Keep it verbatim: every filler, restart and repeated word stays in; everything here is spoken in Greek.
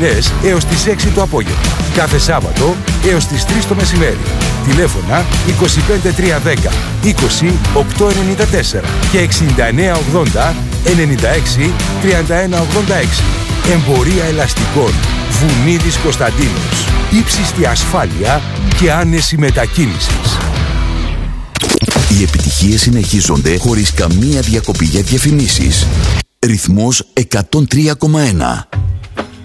πρωινές έως τις έξι το απόγευμα. Κάθε Σάββατο έως τις τρεις το μεσημέρι. Τηλέφωνα είκοσι πέντε τριακόσια δέκα είκοσι οκτακόσια ενενήντα τέσσερα και εξήντα εννέα ογδόντα ενενήντα έξι τριάντα ένα ογδόντα έξι. Εμπορία ελαστικών Βουνίδης Κωνσταντίνος. Ύψιστη ασφάλεια και άνεση μετακίνησης. Οι επιτυχίες συνεχίζονται χωρίς καμία διακοπή για διαφημίσεις. Ρυθμός εκατόν τρία κόμμα ένα.